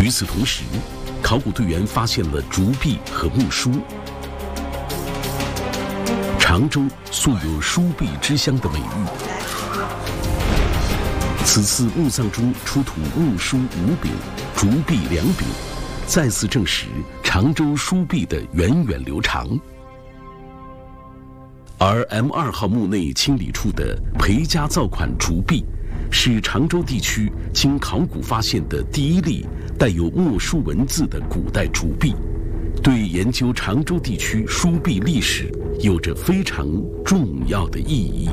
与此同时，考古队员发现了竹璧和木梳。常州素有书璧之乡的美誉。此次墓葬中出土木梳5柄、竹璧2柄，再次证实常州书璧的源远流长。而 M2 号墓内清理出的裴家造款竹璧，是常州地区经考古发现的第一例带有墨书文字的古代竹璧，对研究常州地区书璧历史有着非常重要的意义。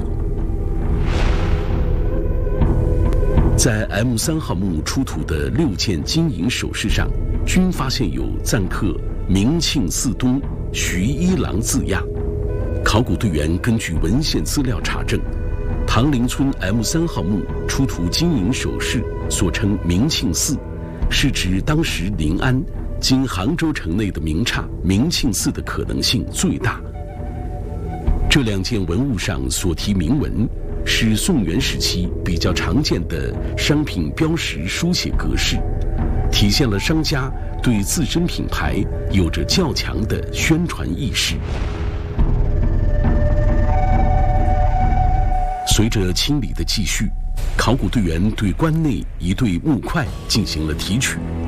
在 M3 号墓出土的6件金银首饰上，均发现有暂刻“明庆嗣东徐一郎”字样。考古队员根据文献资料查证，唐陵村 M3 号墓出土金银首饰，所称明庆寺，是指当时临安今杭州城内的名刹明庆寺的可能性最大。这2件文物上所题铭文，是宋元时期比较常见的商品标识书写格式，体现了商家对自身品牌有着较强的宣传意识。随着清理的继续，考古队员对棺内一对木块进行了提取，